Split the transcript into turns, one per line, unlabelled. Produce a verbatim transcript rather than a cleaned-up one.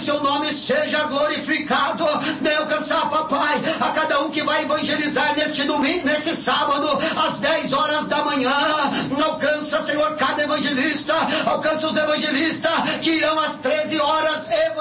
seu nome seja glorificado. Venha alcançar, papai, a cada um que vai evangelizar neste domingo, nesse sábado, às dez horas da manhã. Alcança, Senhor, cada evangelista. Alcança os evangelistas que irão às treze